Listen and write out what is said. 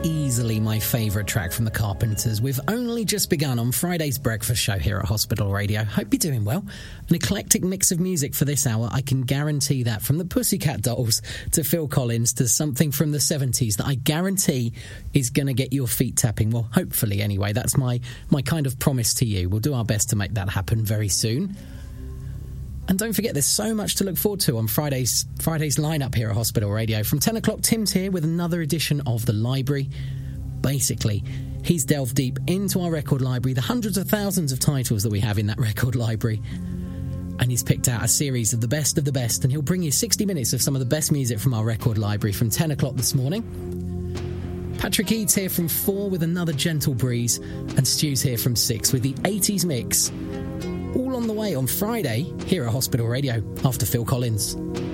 easily my favourite track from the Carpenters. We've only just begun on Friday's breakfast show here at Hospital Radio. Hope you're doing well. An eclectic mix of music for this hour. I can guarantee that, from the Pussycat Dolls to Phil Collins to something from the 70s that I guarantee is going to get your feet tapping. Well, hopefully anyway. That's my kind of promise to you. We'll do our best to make that happen very soon. And don't forget, there's so much to look forward to on Friday's lineup here at Hospital Radio. From 10 o'clock, Tim's here with another edition of The Library. Basically, he's delved deep into our record library, the hundreds of thousands of titles that we have in that record library. And he's picked out a series of the best, and he'll bring you 60 minutes of some of the best music from our record library from 10 o'clock this morning. Patrick Eads here from 4 with another gentle breeze, and Stu's here from 6 with the 80s mix. All on the way on Friday here at Hospital Radio after Phil Collins.